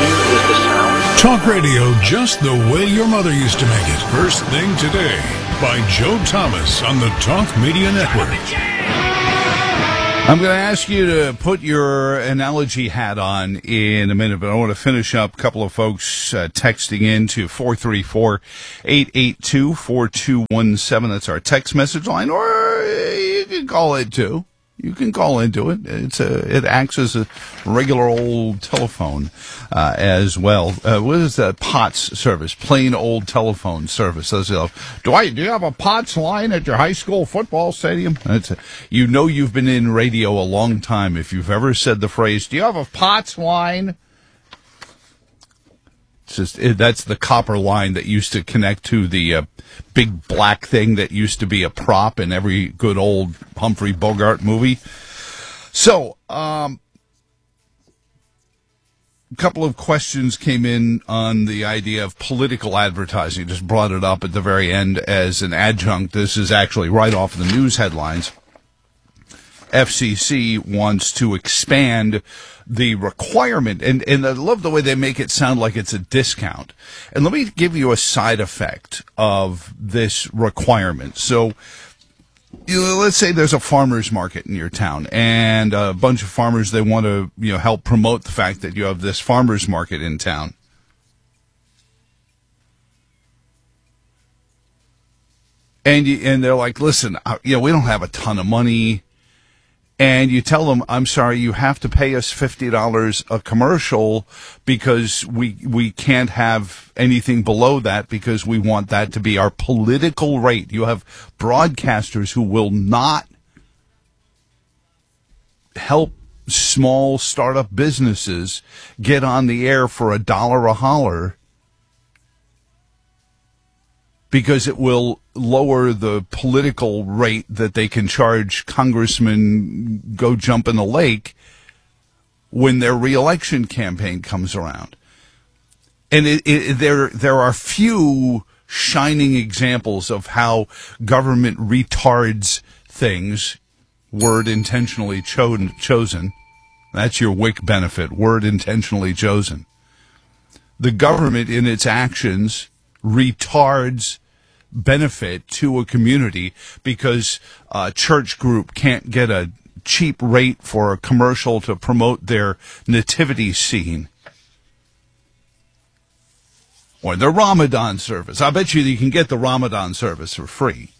Here is the sound. Talk radio just the way your mother used to make it. First thing today by Joe Thomas on the Talk Media Network. I'm going to ask you to put your analogy hat on in a minute, but I want to finish up a couple of folks texting in to 434-882-4217. That's our text message line, or you can call it too. You can call into it. It acts as a regular old telephone as well. What is that POTS service? Plain old telephone service. Do you have a POTS line at your high school football stadium? You know you've been in radio a long time if you've ever said the phrase, "Do you have a POTS line?" That's the copper line that used to connect to the big black thing that used to be a prop in every good old Humphrey Bogart movie. So, a couple of questions came in on the idea of political advertising. Just brought it up at the very end as an adjunct. This is actually right off the news headlines. FCC wants to expand the requirement, and I love the way they make it sound like it's a discount. And let me give you a side effect of this requirement. So, let's say there's a farmer's market in your town, and a bunch of farmers, they want to help promote the fact that you have this farmer's market in town. And they're like, listen, we don't have a ton of money. And you tell them, I'm sorry, you have to pay us $50 a commercial because we can't have anything below that because we want that to be our political rate. You have broadcasters who will not help small startup businesses get on the air for $1 a holler because it will lower the political rate that they can charge congressmen go jump in the lake when their reelection campaign comes around. And there are few shining examples of how government retards things, word intentionally chosen. That's your WIC benefit, word intentionally chosen. The government in its actions retards benefit to a community because a church group can't get a cheap rate for a commercial to promote their nativity scene or their Ramadan service. I bet you can get the Ramadan service for free.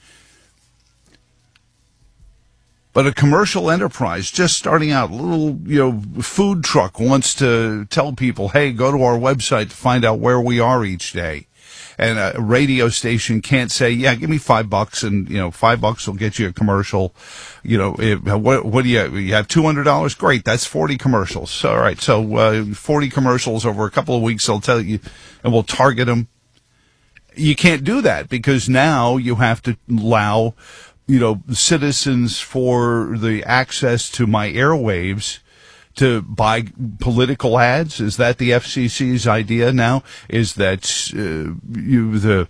But a commercial enterprise just starting out, a little, food truck wants to tell people, hey, go to our website to find out where we are each day. And a radio station can't say, yeah, give me $5 and, $5 will get you a commercial. What do you have $200? Great. That's 40 commercials. All right. So, 40 commercials over a couple of weeks, I'll tell you, and we'll target them. You can't do that because now you have to allow, citizens for the access to my airwaves to buy political ads. Is that the FCC's idea now? Is that the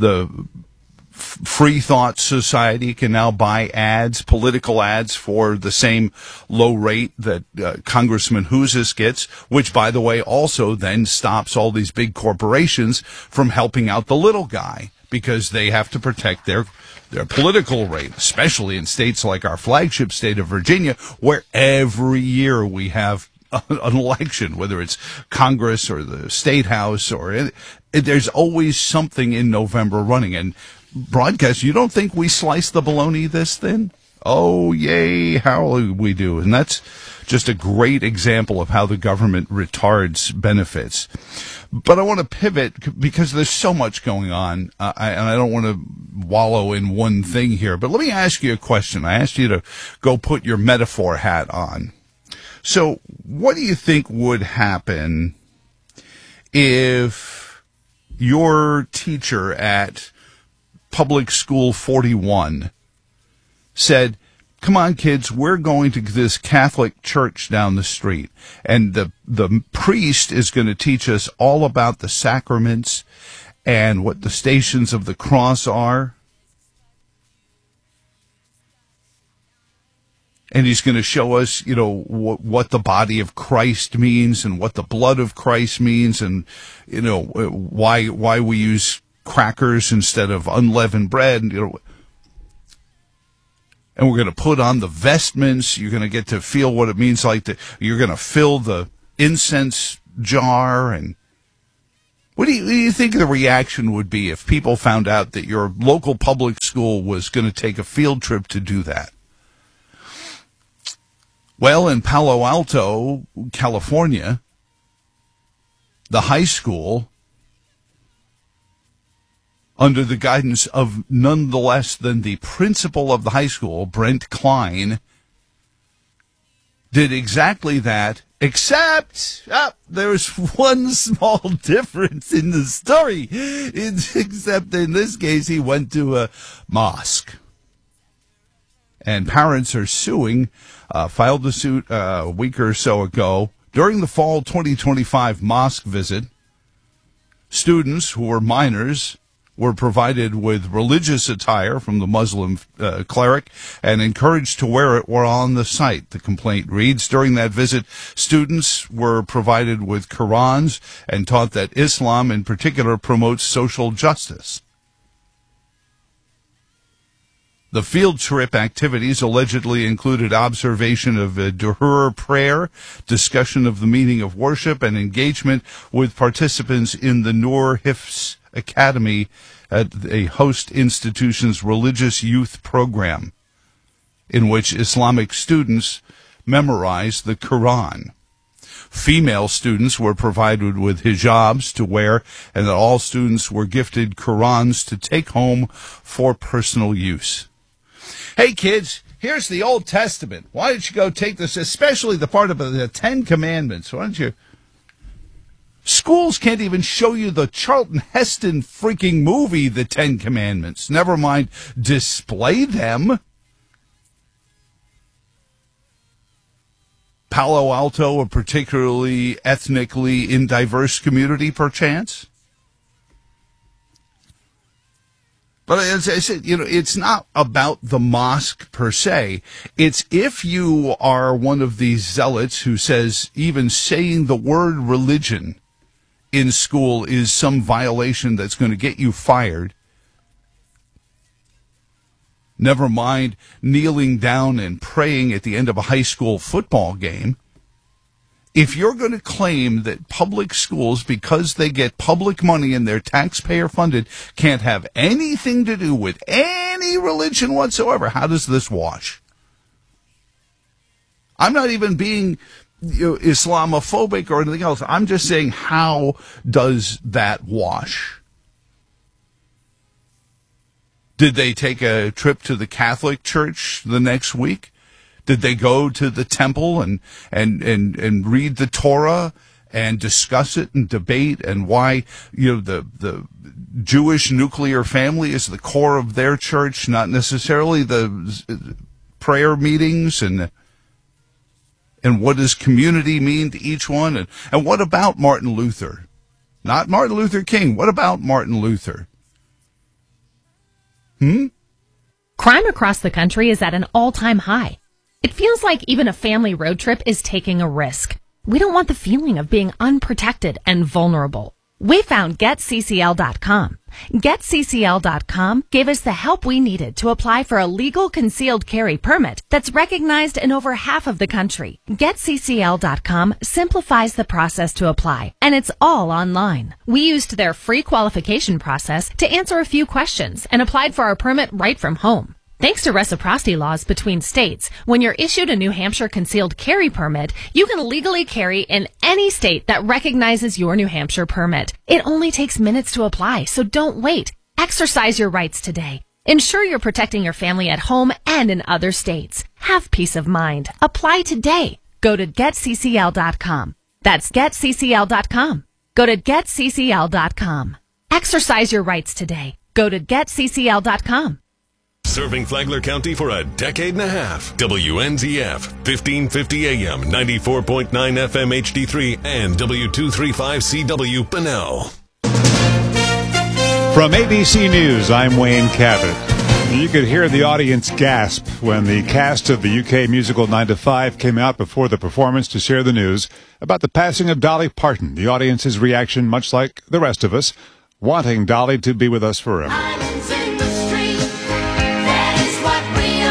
Free Thought Society can now buy ads, political ads, for the same low rate that Congressman Houzes gets, which, by the way, also then stops all these big corporations from helping out the little guy because they have to protect their political rate, especially in states like our flagship state of Virginia, where every year we have an election, whether it's Congress or the State House, or there's always something in November running. And broadcast, you don't think we slice the bologna this thin? Oh, yay, how we do. And that's just a great example of how the government retards benefits. But I want to pivot because there's so much going on, and I don't want to wallow in one thing here. But let me ask you a question. I asked you to go put your metaphor hat on. So what do you think would happen if your teacher at Public School 41 said, come on, kids, we're going to this Catholic church down the street, and the priest is going to teach us all about the sacraments and what the Stations of the Cross are. And he's going to show us, what the body of Christ means and what the blood of Christ means, and, why we use crackers instead of unleavened bread. And we're going to put on the vestments. You're going to get to feel what it means you're going to fill the incense jar. And what do you think the reaction would be if people found out that your local public school was going to take a field trip to do that? Well, in Palo Alto, California, the high school, under the guidance of none less than the principal of the high school, Brent Klein, did exactly that, except there's one small difference in the story. Except in this case, he went to a mosque. And parents are suing, filed a suit a week or so ago. During the fall 2025 mosque visit, students who were minors were provided with religious attire from the Muslim cleric and encouraged to wear it while on the site. The complaint reads, during that visit, students were provided with Qurans and taught that Islam in particular promotes social justice. The field trip activities allegedly included observation of a Duhur prayer, discussion of the meaning of worship, and engagement with participants in the Nur Hifz Academy at a host institution's religious youth program, in which Islamic students memorized the Quran. Female students were provided with hijabs to wear, and that all students were gifted Qurans to take home for personal use. Hey, kids, here's the Old Testament. Why don't you go take this, especially the part of the Ten Commandments? Why don't you? Schools can't even show you the Charlton Heston freaking movie, The Ten Commandments. Never mind display them. Palo Alto, a particularly ethnically diverse community, perchance? But as I said, it's not about the mosque per se. It's if you are one of these zealots who says even saying the word religion in school is some violation that's going to get you fired. Never mind kneeling down and praying at the end of a high school football game. If you're going to claim that public schools, because they get public money and they're taxpayer funded, can't have anything to do with any religion whatsoever, how does this wash? I'm not even being Islamophobic or anything else. I'm just saying, how does that wash? Did they take a trip to the Catholic Church the next week? Did they go to the temple and read the Torah and discuss it and debate and why, the Jewish nuclear family is the core of their church, not necessarily the prayer meetings, and what does community mean to each one? And what about Martin Luther? Not Martin Luther King. What about Martin Luther? Crime across the country is at an all-time high. It feels like even a family road trip is taking a risk. We don't want the feeling of being unprotected and vulnerable. We found GetCCL.com. GetCCL.com gave us the help we needed to apply for a legal concealed carry permit that's recognized in over half of the country. GetCCL.com simplifies the process to apply, and it's all online. We used their free qualification process to answer a few questions and applied for our permit right from home. Thanks to reciprocity laws between states, when you're issued a New Hampshire concealed carry permit, you can legally carry in any state that recognizes your New Hampshire permit. It only takes minutes to apply, so don't wait. Exercise your rights today. Ensure you're protecting your family at home and in other states. Have peace of mind. Apply today. Go to GetCCL.com. That's GetCCL.com. Go to GetCCL.com. Exercise your rights today. Go to GetCCL.com. Serving Flagler County for a decade and a half. WNZF, 1550 AM, 94.9 FM HD3, and W235CW Bunnell. From ABC News, I'm Wayne Cabot. You could hear the audience gasp when the cast of the UK musical 9 to 5 came out before the performance to share the news about the passing of Dolly Parton. The audience's reaction, much like the rest of us, wanting Dolly to be with us forever. Diamonds in the street, that is what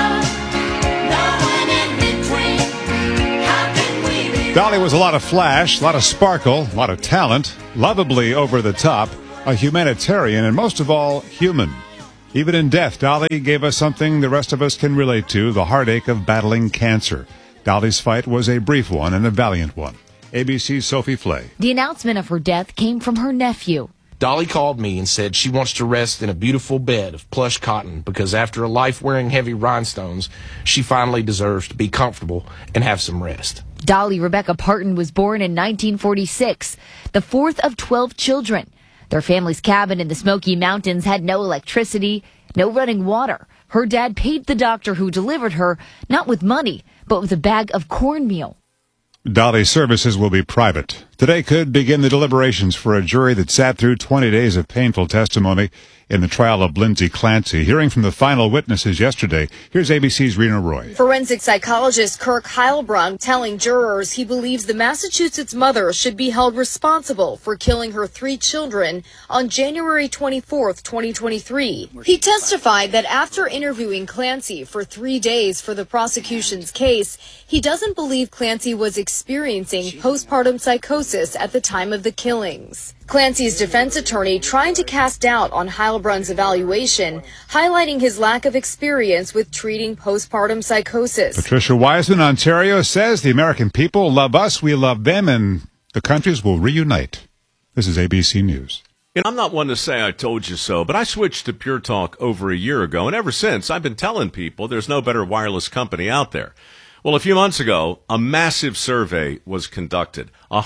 we are. No one in between. How can we be? Dolly was a lot of flash, a lot of sparkle, a lot of talent, lovably over the top, a humanitarian, and most of all, human. Even in death, Dolly gave us something the rest of us can relate to, the heartache of battling cancer. Dolly's fight was a brief one and a valiant one. ABC's Sophie Flay. The announcement of her death came from her nephew. Dolly called me and said she wants to rest in a beautiful bed of plush cotton because after a life wearing heavy rhinestones, she finally deserves to be comfortable and have some rest. Dolly Rebecca Parton was born in 1946, the fourth of 12 children. Their family's cabin in the Smoky Mountains had no electricity, no running water. Her dad paid the doctor who delivered her, not with money, but with a bag of cornmeal. Dolly's services will be private. Today could begin the deliberations for a jury that sat through 20 days of painful testimony in the trial of Lindsay Clancy. Hearing from the final witnesses yesterday, here's ABC's Rena Roy. Forensic psychologist Kirk Heilbrunn telling jurors he believes the Massachusetts mother should be held responsible for killing her 3 children on January 24th, 2023. He testified that after interviewing Clancy for 3 days for the prosecution's case, he doesn't believe Clancy was experiencing postpartum psychosis at the time of the killings. Clancy's defense attorney trying to cast doubt on Heilbrunn's evaluation, highlighting his lack of experience with treating postpartum psychosis. Patricia Wiseman, Ontario, says the American people love us, we love them, and the countries will reunite. This is ABC News. I'm not one to say I told you so, but I switched to Pure Talk over a year ago, and ever since I've been telling people there's no better wireless company out there. Well, a few months ago, a massive survey was conducted.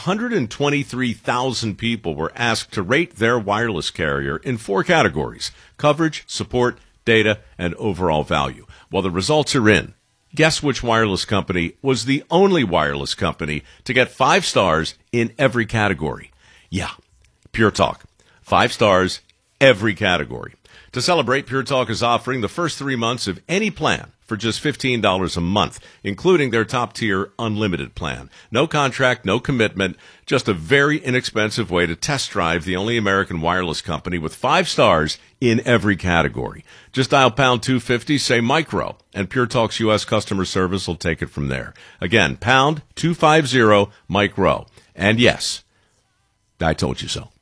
123,000 people were asked to rate their wireless carrier in 4 categories: coverage, support, data, and overall value. Well, the results are in. Guess which wireless company was the only wireless company to get 5 stars in every category? Yeah, Pure Talk. 5 stars, every category. To celebrate, Pure Talk is offering the first 3 months of any plan for just $15 a month, including their top-tier unlimited plan. No contract, no commitment, just a very inexpensive way to test drive the only American wireless company with 5 stars in every category. Just dial pound 250, say micro, and Pure Talk's U.S. customer service will take it from there. Again, pound 250 micro. And yes, I told you so.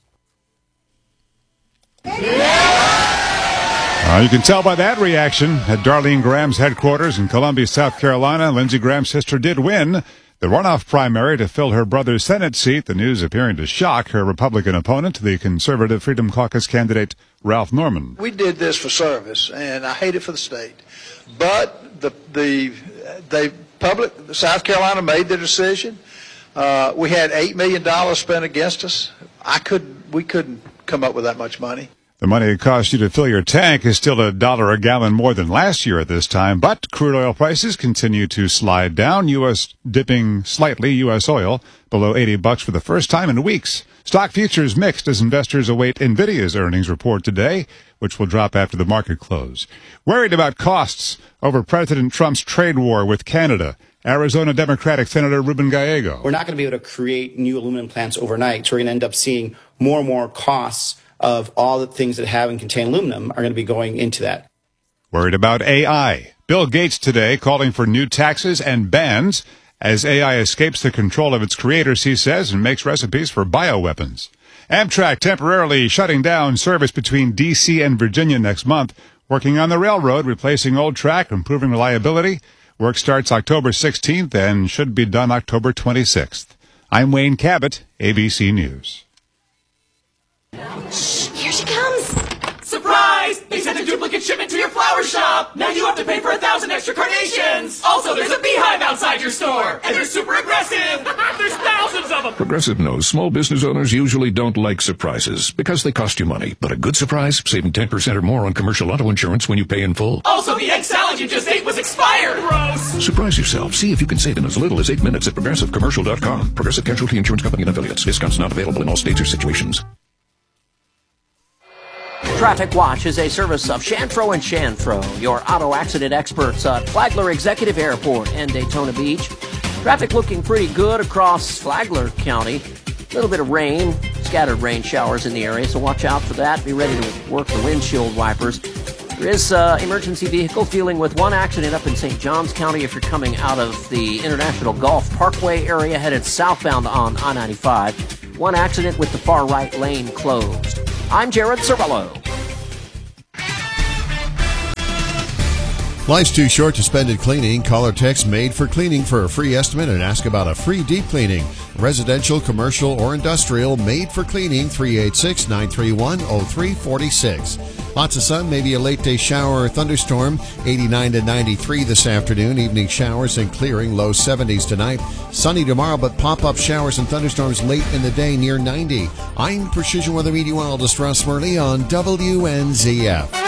You can tell by that reaction at Darlene Graham's headquarters in Columbia, South Carolina. Lindsey Graham's sister did win the runoff primary to fill her brother's Senate seat, the news appearing to shock her Republican opponent, the conservative Freedom Caucus candidate Ralph Norman. We did this for service, and I hate it for the state. But the South Carolina made the decision. We had $8 million spent against us. We couldn't come up with that much money. The money it cost you to fill your tank is still $1 a gallon more than last year at this time, but crude oil prices continue to slide down. U.S. dipping slightly, U.S. oil below $80 for the first time in weeks. Stock futures mixed as investors await NVIDIA's earnings report today, which will drop after the market close. Worried about costs over President Trump's trade war with Canada. Arizona Democratic Senator Ruben Gallego. We're not going to be able to create new aluminum plants overnight, so we're going to end up seeing more and more costs of all the things that have and contain aluminum are going to be going into that. Worried about AI. Bill Gates today calling for new taxes and bans as AI escapes the control of its creators, he says, and makes recipes for bioweapons. Amtrak temporarily shutting down service between D.C. and Virginia next month, working on the railroad, replacing old track, improving reliability. Work starts October 16th and should be done October 26th. I'm Wayne Cabot, ABC News. Here she comes! Surprise! They sent a duplicate shipment to your flower shop! Now you have to pay for 1,000 extra carnations! Also, there's a beehive outside your store! And they're super aggressive! There's thousands of them! Progressive knows small business owners usually don't like surprises because they cost you money. But a good surprise, saving 10% or more on commercial auto insurance when you pay in full. Also, the egg salad you just ate was expired! Gross! Surprise yourself. See if you can save in as little as 8 minutes at ProgressiveCommercial.com. Progressive Casualty Insurance Company and Affiliates. Discounts not available in all states or situations. Traffic Watch is a service of Shantro & Shantro, your auto accident experts at Flagler Executive Airport and Daytona Beach. Traffic looking pretty good across Flagler County. A little bit of rain, scattered rain showers in the area, so watch out for that. Be ready to work the windshield wipers. There is an emergency vehicle dealing with one accident up in St. Johns County if you're coming out of the International Golf Parkway area headed southbound on I-95. One accident with the far right lane closed. I'm Jared Cervello. Life's too short to spend it cleaning. Call or text Made for Cleaning for a free estimate and ask about a free deep cleaning. Residential, commercial, or industrial, Made for Cleaning, 386-931-0346. Lots of sun, maybe a late day shower or thunderstorm. 89 to 93 this afternoon. Evening showers and clearing, low 70s tonight. Sunny tomorrow, but pop-up showers and thunderstorms late in the day near 90. I'm Precision Weather Meteorologist Russ Murley on WNZF.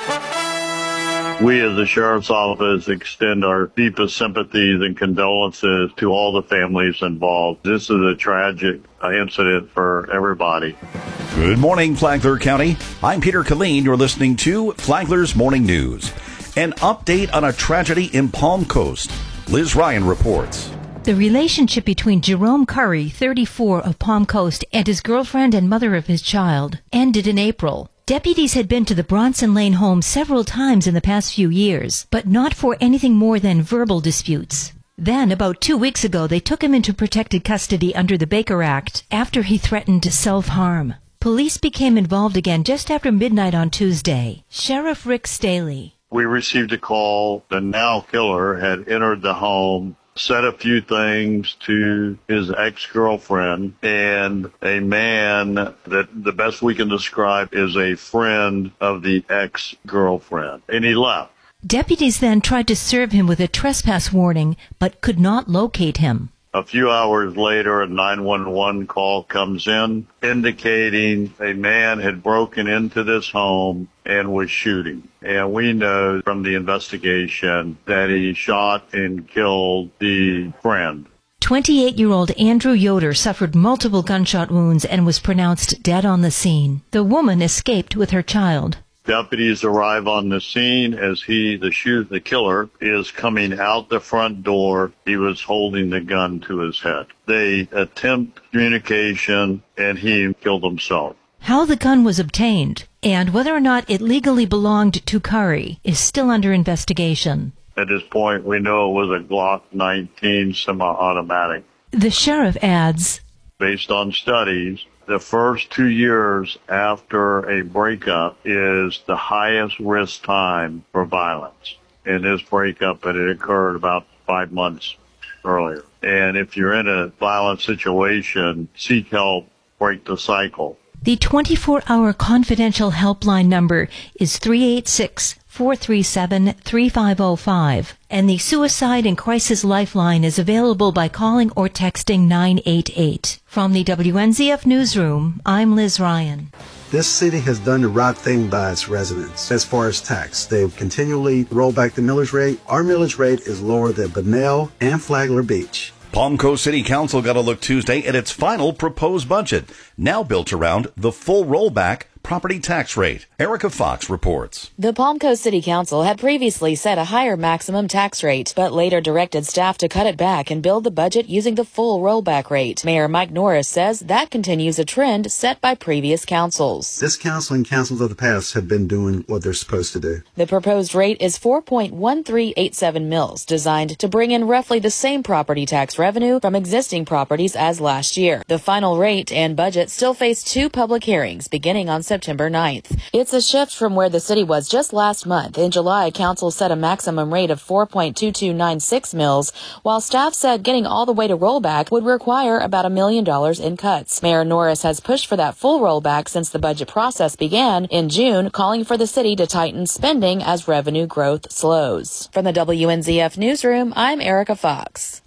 We as the Sheriff's Office extend our deepest sympathies and condolences to all the families involved. This is a tragic incident for everybody. Good morning, Flagler County. I'm Peter Killeen. You're listening to Flagler's Morning News. An update on a tragedy in Palm Coast. Liz Ryan reports. The relationship between Jerome Curry, 34, of Palm Coast, and his girlfriend and mother of his child ended in April. Deputies had been to the Bronson Lane home several times in the past few years, but not for anything more than verbal disputes. Then, about 2 weeks ago, they took him into protected custody under the Baker Act after he threatened self-harm. Police became involved again just after midnight on Tuesday. Sheriff Rick Staley. We received a call. The now killer had entered the home, said a few things to his ex-girlfriend, and a man that the best we can describe is a friend of the ex-girlfriend. And he left. Deputies then tried to serve him with a trespass warning, but could not locate him. A few hours later, a 911 call comes in indicating a man had broken into this home and was shooting. And we know from the investigation that he shot and killed the friend. 28-year-old Andrew Yoder suffered multiple gunshot wounds and was pronounced dead on the scene. The woman escaped with her child. Deputies arrive on the scene as the killer is coming out the front door. He was holding the gun to his head. They attempt communication and he killed himself. How the gun was obtained and whether or not it legally belonged to Curry is still under investigation. At this point, we know it was a Glock 19 semi-automatic. The sheriff adds, based on studies, the first 2 years after a breakup is the highest risk time for violence. In this breakup, it occurred about 5 months earlier. And if you're in a violent situation, seek help, break the cycle. The 24-hour confidential helpline number is 386-437-3505, and the Suicide and Crisis Lifeline is available by calling or texting 988. From the WNZF Newsroom, I'm Liz Ryan. This city has done the right thing by its residents as far as tax. They've continually rolled back the millage rate. Our millage rate is lower than Bunnell and Flagler Beach. Palm Coast City Council got a look Tuesday at its final proposed budget, now built around the full rollback property tax rate. Erica Fox reports. The Palm Coast City Council had previously set a higher maximum tax rate, but later directed staff to cut it back and build the budget using the full rollback rate. Mayor Mike Norris says that continues a trend set by previous councils. This council and councils of the past have been doing what they're supposed to do. The proposed rate is 4.1387 mils, designed to bring in roughly the same property tax revenue from existing properties as last year. The final rate and budget still face 2 public hearings beginning on September 9th. It's a shift from where the city was just last month. In July, council set a maximum rate of 4.2296 mils, while staff said getting all the way to rollback would require about $1 million in cuts. Mayor Norris has pushed for that full rollback since the budget process began in June, calling for the city to tighten spending as revenue growth slows. From the WNZF Newsroom, I'm Erica Fox.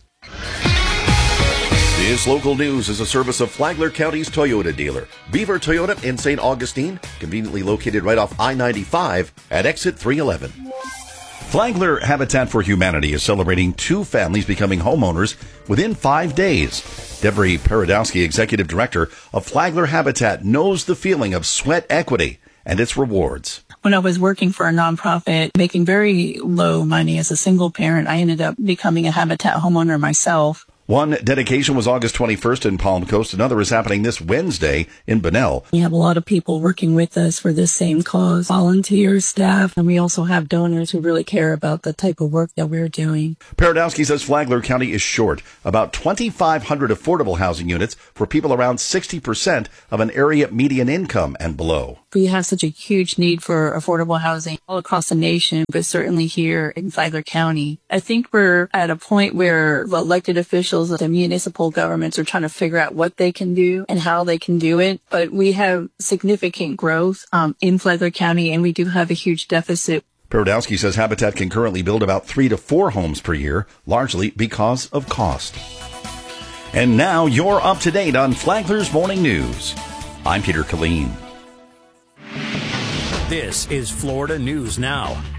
This local news is a service of Flagler County's Toyota dealer, Beaver Toyota in St. Augustine, conveniently located right off I-95 at exit 311. Flagler Habitat for Humanity is celebrating 2 families becoming homeowners within 5 days. Deborah Paradowski, Executive Director of Flagler Habitat, knows the feeling of sweat equity and its rewards. When I was working for a nonprofit, making very low money as a single parent, I ended up becoming a Habitat homeowner myself. One dedication was August 21st in Palm Coast. Another is happening this Wednesday in Bunnell. We have a lot of people working with us for this same cause, volunteers, staff, and we also have donors who really care about the type of work that we're doing. Paradowski says Flagler County is short about 2,500 affordable housing units for people around 60% of an area median income and below. We have such a huge need for affordable housing all across the nation, but certainly here in Flagler County. I think we're at a point where the elected officials, the municipal governments are trying to figure out what they can do and how they can do it. But we have significant growth in Flagler County, and we do have a huge deficit. Paradowski says Habitat can currently build about 3 to 4 homes per year, largely because of cost. And now you're up to date on Flagler's Morning News. I'm Peter Killeen. This is Florida News Now.